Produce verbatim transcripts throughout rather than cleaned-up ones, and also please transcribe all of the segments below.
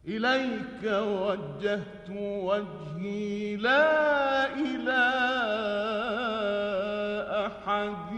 إليك وجهت وجهي لا إلى أحد.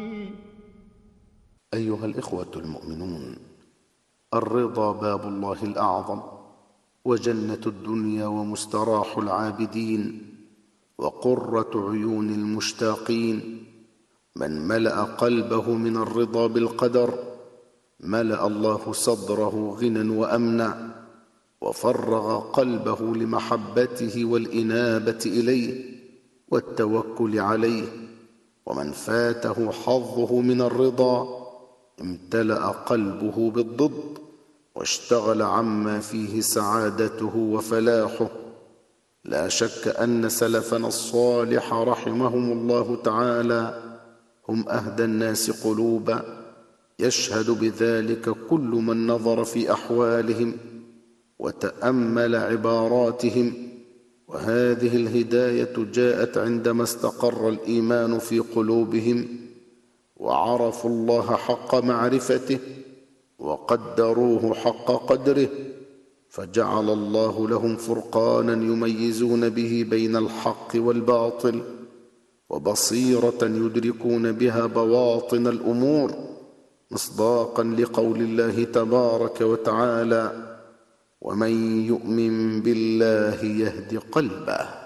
أيها الإخوة المؤمنون، الرضا باب الله الأعظم، وجنة الدنيا ومستراح العابدين، وقرة عيون المشتاقين. من ملأ قلبه من الرضا بالقدر ملأ الله صدره غنى وأمنا، وفرغ قلبه لمحبته والإنابة إليه والتوكل عليه. ومن فاته حظه من الرضا امتلأ قلبه بالضد، واشتغل عما فيه سعادته وفلاحه. لا شك أن سلفنا الصالح رحمهم الله تعالى هم أهدى الناس قلوبا، يشهد بذلك كل من نظر في أحوالهم وتأمل عباراتهم. وهذه الهداية جاءت عندما استقر الإيمان في قلوبهم، وعرفوا الله حق معرفته، وقدروه حق قدره، فجعل الله لهم فرقانا يميزون به بين الحق والباطل، وبصيرة يدركون بها بواطن الأمور، مصداقا لقول الله تبارك وتعالى: ومن يؤمن بالله يهد قلبه.